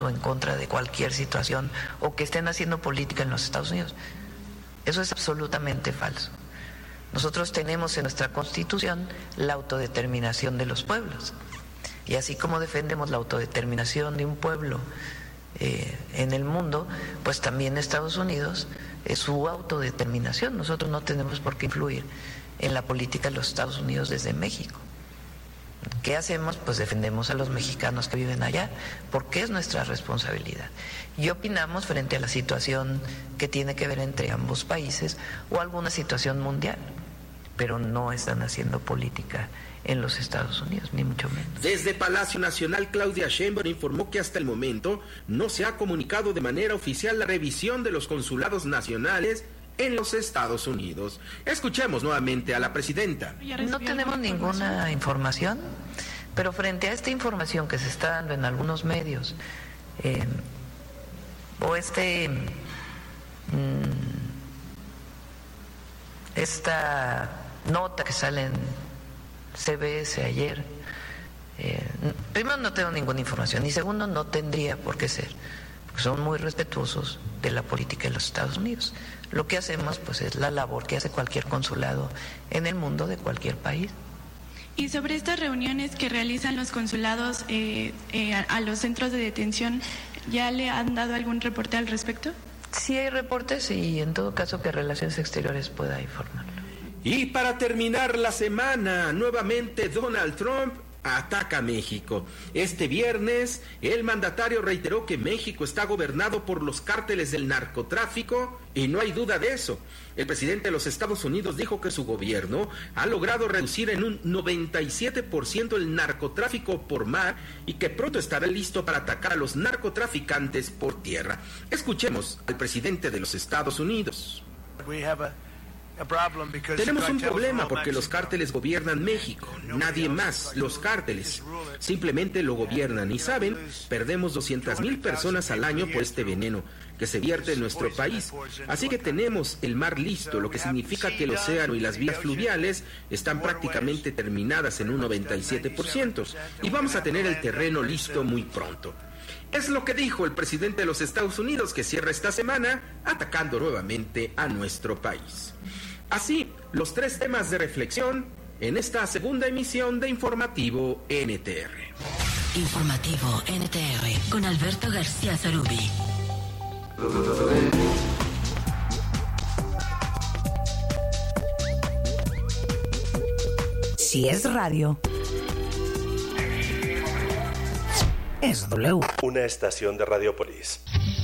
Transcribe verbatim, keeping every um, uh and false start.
o en contra de cualquier situación o que estén haciendo política en los Estados Unidos. Eso es absolutamente falso. Nosotros tenemos en nuestra Constitución la autodeterminación de los pueblos. Y así como defendemos la autodeterminación de un pueblo eh, en el mundo, pues también Estados Unidos es su autodeterminación. Nosotros no tenemos por qué influir en la política de los Estados Unidos desde México. ¿Qué hacemos? Pues defendemos a los mexicanos que viven allá, porque es nuestra responsabilidad. Y opinamos frente a la situación que tiene que ver entre ambos países o alguna situación mundial, pero no están haciendo política en los Estados Unidos, ni mucho menos. Desde Palacio Nacional, Claudia Sheinbaum informó que hasta el momento no se ha comunicado de manera oficial la revisión de los consulados nacionales en los Estados Unidos. Escuchemos nuevamente a la presidenta. No tenemos ninguna información, pero frente a esta información que se está dando en algunos medios, eh, o este mmm, esta nota que sale en C B S ayer, eh, primero no tengo ninguna información y segundo no tendría por qué ser, porque son muy respetuosos de la política de los Estados Unidos. Lo que hacemos pues es la labor que hace cualquier consulado en el mundo de cualquier país. Y sobre estas reuniones que realizan los consulados eh, eh, a, a los centros de detención, ¿ya le han dado algún reporte al respecto? Sí hay reportes y en todo caso que Relaciones Exteriores pueda informarlo. Y para terminar la semana, nuevamente Donald Trump ataca a México. Este viernes, el mandatario reiteró que México está gobernado por los cárteles del narcotráfico y no hay duda de eso. El presidente de los Estados Unidos dijo que su gobierno ha logrado reducir en un noventa y siete por ciento el narcotráfico por mar y que pronto estará listo para atacar a los narcotraficantes por tierra. Escuchemos al presidente de los Estados Unidos. Tenemos un problema porque los cárteles gobiernan México, nadie más, los cárteles simplemente lo gobiernan y saben, perdemos doscientas mil personas al año por este veneno que se vierte en nuestro país, así que tenemos el mar listo, lo que significa que el océano y las vías fluviales están prácticamente terminadas en un noventa y siete por ciento y vamos a tener el terreno listo muy pronto. Es lo que dijo el presidente de los Estados Unidos, que cierra esta semana atacando nuevamente a nuestro país. Así, los tres temas de reflexión en esta segunda emisión de Informativo N T R. Informativo N T R con Alberto García Zarubi. Si es radio, es W. Una estación de Radiopolis.